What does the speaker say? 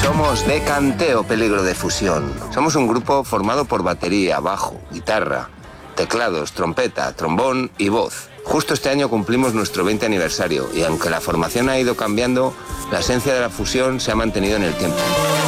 Somos Decanteo Peligro de Fusión. Somos un grupo formado por batería, bajo, guitarra, teclados, trompeta, trombón y voz. Justo este año cumplimos nuestro 20 aniversario y aunque la formación ha ido cambiando, la esencia de la fusión se ha mantenido en el tiempo.